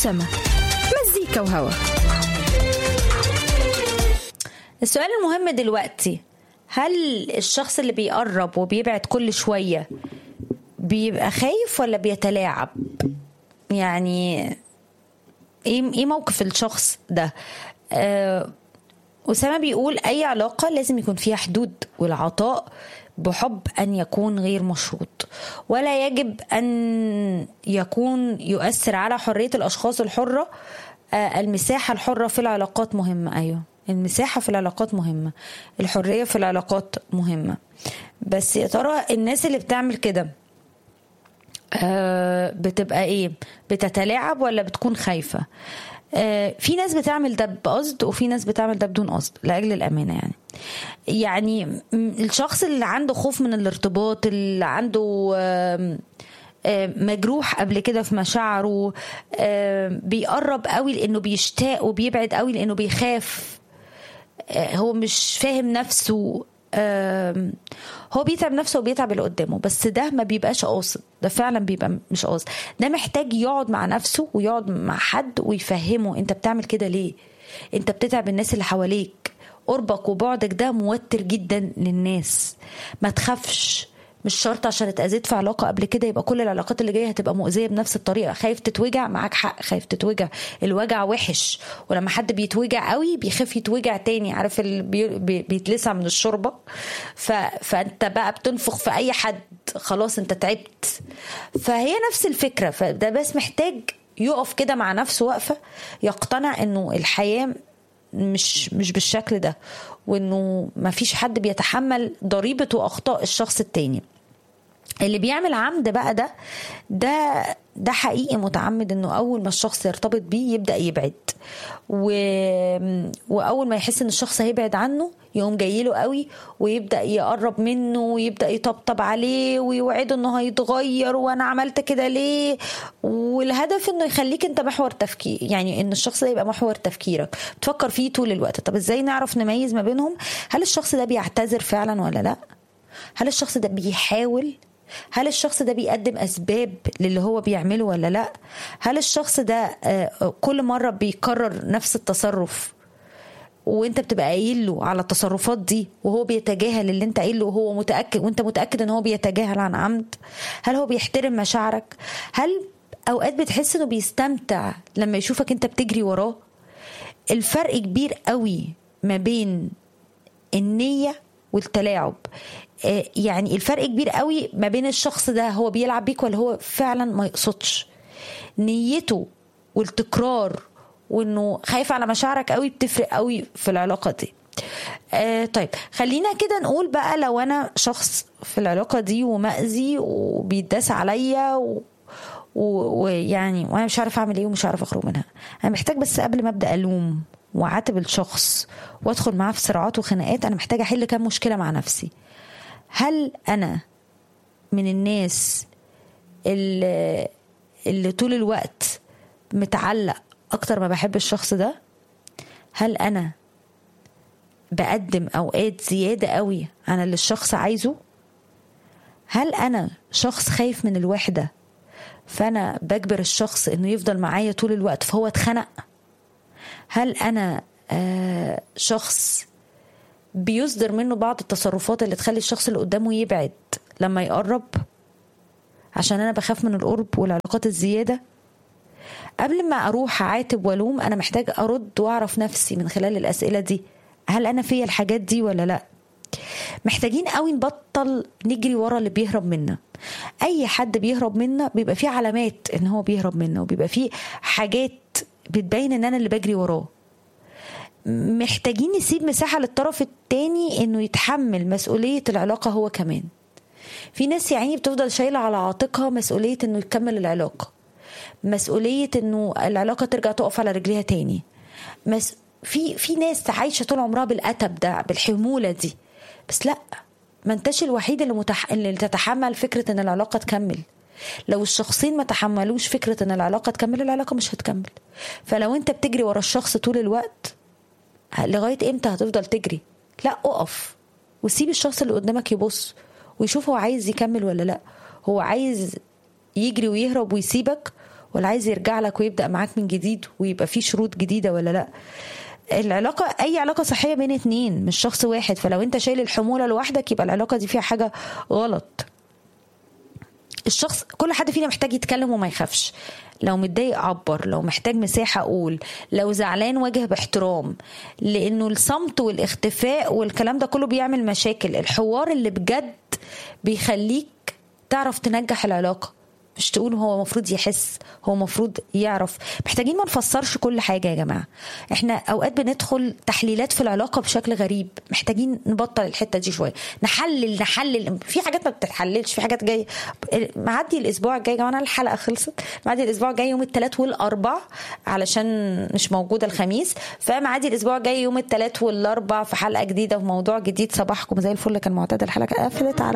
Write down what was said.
وسما، مزيكا وهوا. السؤال المهم دلوقتي، هل الشخص اللي بيقرب وبيبعد كل شوية بيبقى خايف ولا بيتلاعب؟ يعني ايه موقف الشخص ده؟ أسامة بيقول أي علاقة لازم يكون فيها حدود، والعطاء بحب أن يكون غير مشروط، ولا يجب أن يكون يؤثر على حرية الأشخاص الحرة. المساحة الحرة في العلاقات مهمة. أيوة، المساحة في العلاقات مهمة، الحرية في العلاقات مهمة. بس يا ترى الناس اللي بتعمل كده بتبقى ايه؟ بتتلاعب ولا بتكون خايفة؟ في ناس بتعمل ده بقصد، وفي ناس بتعمل ده بدون قصد لأجل الأمانة. يعني الشخص اللي عنده خوف من الارتباط، اللي عنده مجروح قبل كده في مشاعره، بيقرب قوي لأنه بيشتاق، وبيبعد قوي لأنه بيخاف. هو مش فاهم نفسه، هو بيتعب نفسه وبيتعب اللي قدامه، بس ده ما بيبقاش قاصد، ده فعلا بيبقى مش قاصد. ده محتاج يقعد مع نفسه ويقعد مع حد ويفهمه انت بتعمل كده ليه، انت بتتعب الناس اللي حواليك، قربك وبعدك ده موتر جدا للناس. ما تخافش، مش شرط عشان اتأذيت في علاقة قبل كده يبقى كل العلاقات اللي جاية هتبقى مؤذية بنفس الطريقة. خايف تتوجع، معاك حق، خايف تتوجع، الوجع وحش، ولما حد بيتوجع قوي بيخاف يتوجع تاني. عارف بيتلسع من الشوربة، فانت بقى بتنفخ في اي حد، خلاص انت تعبت. فهي نفس الفكرة. فده بس محتاج يقف كده مع نفسه وقفة، يقتنع انه الحياة مش بالشكل ده، وانه ما فيش حد بيتحمل ضريبة واخطاء الشخص التاني. اللي بيعمل عمد بقى ده حقيقي متعمد انه اول ما الشخص يرتبط بيه يبدأ يبعد، واول ما يحس ان الشخص هيبعد عنه يقوم جايله قوي ويبدأ يقرب منه ويبدأ يطبطب عليه ويوعده انه هيتغير، وانا عملت كده ليه، والهدف انه يخليك انت محور تفكير، يعني ان الشخص ده يبقى محور تفكيرك، بتفكر فيه طول الوقت. طب ازاي نعرف نميز ما بينهم؟ هل الشخص ده بيعتذر فعلا ولا لا؟ هل الشخص ده بيحاول؟ هل الشخص ده بيقدم أسباب للي هو بيعمله ولا لا؟ هل الشخص ده كل مرة بيكرر نفس التصرف وانت بتبقى قايل له على التصرفات دي وهو بيتجاهل اللي انت قايل له، وهو متأكد وانت متأكد ان هو بيتجاهل عن عمد؟ هل هو بيحترم مشاعرك؟ هل اوقات بتحس انه بيستمتع لما يشوفك انت بتجري وراه؟ الفرق كبير قوي ما بين النية والتلاعب. يعني الفرق كبير قوي ما بين الشخص ده هو بيلعب بيك ولا هو فعلا ما يقصدش. نيته والتكرار وانه خايف على مشاعرك قوي بتفرق قوي في العلاقة دي. طيب خلينا كده نقول بقى، لو انا شخص في العلاقة دي ومأذي وبيداس عليا ويعني وانا مش عارف اعمل ايه ومش عارف اخرج منها، انا محتاج بس قبل ما ابدا الوم وعاتب الشخص وادخل معاه في صراعات وخناقات، انا محتاجه احل كام مشكله مع نفسي. هل انا من الناس اللي طول الوقت متعلق اكتر ما بحب الشخص ده؟ هل انا بقدم اوقات زياده قوي عن اللي الشخص عايزه؟ هل انا شخص خايف من الوحده فانا بجبر الشخص انه يفضل معايا طول الوقت فهو اتخنق؟ هل انا شخص بيصدر منه بعض التصرفات اللي تخلي الشخص اللي قدامه يبعد لما يقرب عشان انا بخاف من القرب والعلاقات الزيادة؟ قبل ما اروح اعاتب والوم انا محتاج ارد واعرف نفسي من خلال الاسئلة دي، هل انا فيا الحاجات دي ولا لا؟ محتاجين قوي نبطل نجري ورا اللي بيهرب منا. اي حد بيهرب منا بيبقى فيه علامات ان هو بيهرب منا، وبيبقى فيه حاجات بتبين ان انا اللي بجري وراه. محتاجين نسيب مساحة للطرف التاني انه يتحمل مسؤولية العلاقة هو كمان. في ناس يعني بتفضل شايلة على عاتقها مسؤولية انه يكمل العلاقة، مسؤولية انه العلاقة ترجع تقف على رجليها تاني. في ناس عايشة طول عمرها بالأتب ده، بالحمولة دي. بس لا، ما انتش الوحيد اللي تتحمل فكرة ان العلاقة تكمل. لو الشخصين ما تحملوش فكرة ان العلاقة تكمل، العلاقة مش هتكمل. فلو انت بتجري ورا الشخص طول الوقت، لغاية امتى هتفضل تجري؟ لا، اقف وسيب الشخص اللي قدامك يبص ويشوف هو عايز يكمل ولا لا. هو عايز يجري ويهرب ويسيبك، ولا عايز يرجع لك ويبدأ معاك من جديد ويبقى فيه شروط جديدة ولا لا. العلاقة أي علاقة صحية بين اتنين مش شخص واحد، فلو انت شايل الحمولة لوحدك يبقى العلاقة دي فيها حاجة غلط. الشخص كل حد فينا محتاج يتكلم وما يخافش، لو متضايق عبر، لو محتاج مساحة أقول، لو زعلان واجه باحترام، لأنه الصمت والاختفاء والكلام ده كله بيعمل مشاكل. الحوار اللي بجد بيخليك تعرف تنجح العلاقة، مش تقول هو مفروض يحس، هو مفروض يعرف. محتاجين ما نفسرش كل حاجة يا جماعة. احنا اوقات بندخل تحليلات في العلاقة بشكل غريب، محتاجين نبطل الحتة دي شوية. نحلل في حاجات ما بتتحللش، في حاجات جاية. معدي الاسبوع الجاي يا جماعة، الحلقة خلصت، معدي الاسبوع الجاي يوم الثلاث والاربع علشان مش موجودة الخميس، فمعدي الاسبوع الجاي يوم الثلاث والاربع في حلقة جديدة وموضوع جديد. صباحكم زي الفل. كان معتاد الحلقة قفلت على